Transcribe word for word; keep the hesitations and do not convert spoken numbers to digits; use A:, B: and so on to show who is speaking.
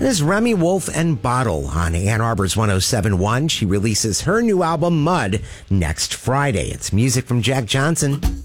A: This is Remy Wolf and Bottle on Ann Arbor's one oh seven point one. She releases her new album, Mud, next Friday. It's music from Jack Johnson.